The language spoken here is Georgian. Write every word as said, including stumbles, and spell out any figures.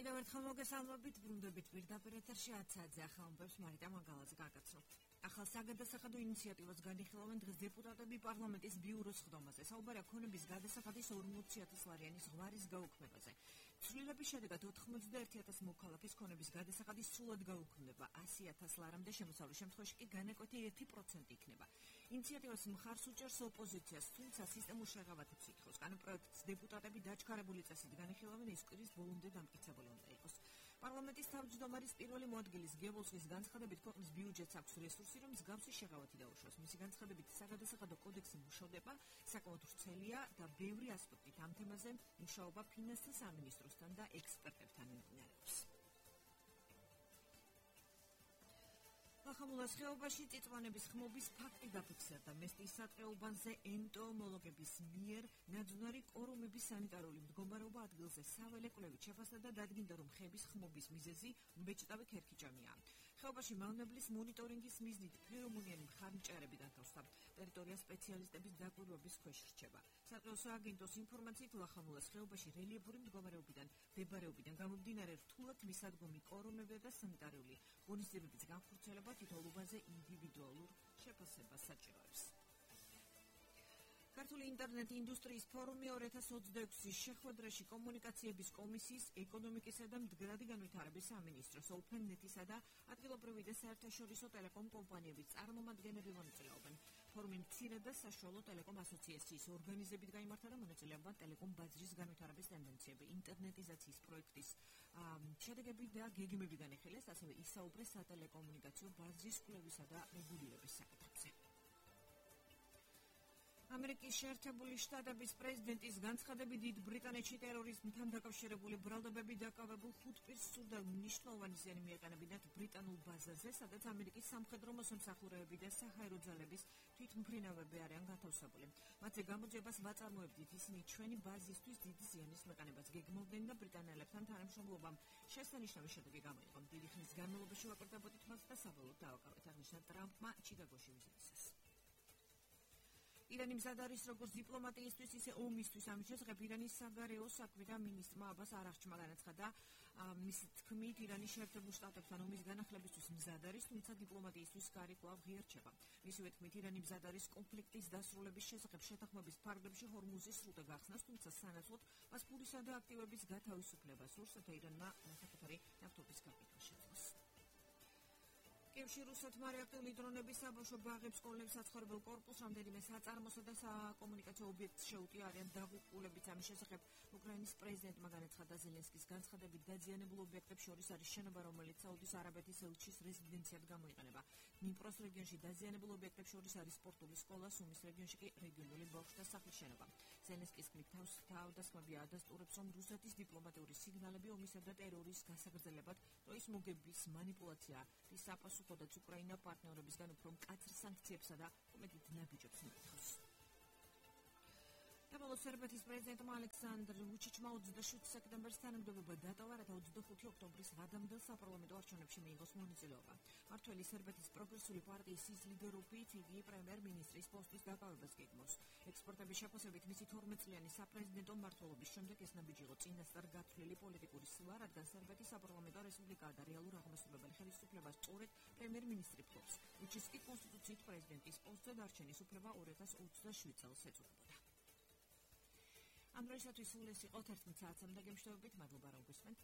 კიდევ ერთხელ მოგესალმებით, ბრუნდებით პირდაპირ ეთერში ათსაათზე ახალმბებს მარიტა მანგალაძე გაგაცნობთ. ახალ საგადასახადო ინიციატივას განიხილავენ დღეს დეპუტატები პარლამენტის ბიუროს ხდომაზე. საუბარია ქონების გადასახადის ორმოცი ათას ლარიანის ღვარის გაუქმებაზე. ცვლილების შედეგად ოთხმოცდაერთი ათასი მოქალაქის ქონების გადასახადი სრულად გაუქმდება. ასი ათას ლარამდე შემოსავლის შემთხვევაში კი განაკვეთი ერთი პროცენტი იქნება. ინიციატივას მხარს უჭერს ოპოზიციას, თუმცა სისტემურ შეღავათებს ითხოვს. კანონპროექტს დეპუტატები დაჩქარებული წესით განიხილავენ, ეს კვირის ბოლომდე დამტკიცებული უნდა იყოს. პარლამენტის თავმჯდომარის პირველი მოადგილის გებულსხის განცხადებით ქვეყნის ბიუჯეტს აქვს რესურსი, რომ მსგავსი შეღავათი დაუშვას. მისი განცხადებით საგადასახადო კოდექსი მუშავდება, საკმაოდ ვრცელია და ბევრი ასპექტით ამ თემაზე მუშაობა ფინანსთა სამინისტროსთან და ექსპერტებთან მიმდინარეობს. ახალმულას ხეობაში წიწვანების ხმობის ფაქტი დაფიქსირდა. მესტიის სატყეობანზე ენტომოლოგების მიერ ნაძვნარი კორომების სანიტარული მდგომარეობა ადგილზე საველე კვლევით შეფასდა და დადგინდა, რომ ხეების ხმობის მიზეზი მბეჭდავი ქერქიჭამია. ხეობაში მავნებლის მონიტორინგის მიზნით ფირომონიანი მხარნჭერები განთავსდა. ტერიტორია სპეციალისტების დაკვირვების ქვეშ რჩება. სატყეო სააგენტოს ინფორმაციით ახალმულას ხეობაში რელიეფური მდგომარეობიდან მდებარეობიდან გამომდინარე რთულად მისადგომი კორომები და სანიტარული ღონისძიებების განხორციელება თითოეულ უბანზე ინდივიდუალურ შეფასებას საჭიროებს. ქართული ინტერნეტ ინდუსტრიის ფორუმი ორი ათას ოცდაექვსის შეხვედრაში კომუნიკაციების კომისიის, ეკონომიკისა და მდგრადი განვითარების სამინისტროს, ოფენნეტისა და ადგილობრივი და საერთაშორისო ტელეკომ კომპანიების წარმომადგენლები მონაწილეობენ. ფორუმი მცირე და საშუალო ტელეკომ ასოციაციის ორგანიზებით გაიმართა და მონაწილეობენ ტელეკომ ბაზრის განვითარების ტენდენციები, ინტერნეტიზაციის პროექტის შედეგები და გეგმები განიხილეს, ასევე ისაუბრეს სატელეკომუნიკაციო ბაზრის კვლევისა და რეგულირების საკითხებზე. ამერიკის შეერთებული შტატების პრეზიდენტის განცხადებით, დიდ ბრიტანეთში ტერორიზმთან დაკავშირებული ბრალდებები დაკავებულ ხუთ პირს სურდა მნიშვნელოვანი ზიანი მიეყენებინათ ბრიტანულ ბაზაზე, სადაც ამერიკის სამხედრო მოსამსახურეები და საჰაერო ძალების თვითმფრინავები არიან გათავსებული. მათზე გამოძიებას ვაწარმოებდით, ისინი ჩვენი ბაზისთვის დიდი ზიანის მეყენებას გეგმავდნენ და ბრიტანელებთან თანამშრომლობამ შესანიშნავი შედეგი გამოიღო. დიდი ხნის განმავლობაში ვაკრძალებოდით მას და საბოლოოდ დაავკავეთ, აღნიშნა ტრამპმა ჩიკაგოში ვიზიტისას. ირანი მზად არის როგორც დიპლომატიისთვის, ისე ომისთვის. ამის შესახებ ირანის საგარეო საქმეთა მინისტრმა აბას არაღჩმა განაცხადა, მისი თქმით, ირანი შეერთებულ შტატებთან ომის განახლებისთვის მზად არის, თუმცა დიპლომატიისთვის კარი კვლავ ღია რჩება. მისივე თქმით, ირანი მზად არის კონფლიქტის დასრულების შესახებ შეთანხმების ფარგლებში ჰორმუზის სრუტე გახსნას, თუმცა სანაცვლოდ მას ფულისა და აქტივების გათავისუფლება სურს და ირანმა საკუთარი ნავთობის კაპიტალს შეძლოს. კიევში რუსეთმა რეაქტიული დრონების საბავშვო ბაღებს, სკოლებს, საცხოვრებელ კორპუსს, რამდენიმე საწარმოსო და საკომუნიკაციო ობიექტს შეუტია, არიან დაღუპულებიც. ამის შესახებ უკრაინის პრეზიდენტმა განაცხადა, ზელენსკის განცხადებით დაზიანებულ ობიექტებს შორის არის შენობა, რომელიც საუდის არაბეთის ელჩის რეზიდენციად გამოიყენება. დნიპროს რეგიონში დაზიანებულ ობიექტებს შორის არის სპორტული სკოლა, სუმის რეგიონში კი რეგიონული ბავშვთა სახლის შენობა. ზელენსკის თქმით, თავდასხმები ადასტურებს, რომ რუსეთის დიპლომატიური სიგნალები ომისა და ტერორის გასაგრძელებად, დროის მოგების მანიპულაცია, რის საპასუხოდაც უკრაინა პარტნიორებისგან უფრო მკაცრ სანქციებსა და უმეტით ნაბიჯებს მიითხოვს. საბოლოოდ სერბეთის პრეზიდენტმა ალექსანდრ ვუჩიჩმა ოცდაშვიდ სექტემბერს თანამდებობა დატოვა, რათა ოცდახუთი ოქტომბრის ვადამდელ საპარლამენტო არჩევნებში მიიღოს მონაწილეობა. მმართველი სერბეთის პროგრესული პარტიის ლიდერობით იგი პრემიერ-მინისტრის პოსტის დაკავებას გეგმავს. ექსპერტების შეფასებით, მისი თორმეტ წლიანი საპრეზიდენტო მმართველობის შემდეგ ეს ნაბიჯი იყო წინასწარ გათვლილი პოლიტიკური სვლა, რადგან სერბეთის საპარლამენტო რესპუბლიკაა და რეალურ აღმასრულებელ ხელისუფლებას სწორედ პრემიერ-მინისტრი ფლობს. ვუჩიჩს კი კონსტიტუციით პრეზიდენტის პოსტზე დარჩენის უფლება ორი ათას ოცდაშვიდ წელს ეწოდებოდა. ამ დროისათვის სულ ეს იყო თერთმეტ საათამდე გემშვიდობით, მადლობა რომ გვისმენთ.